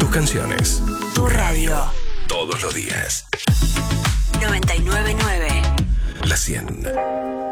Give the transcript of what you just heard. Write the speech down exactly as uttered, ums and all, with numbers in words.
Tus canciones. Tu radio. Todos los días. noventa y nueve punto nueve. La cien.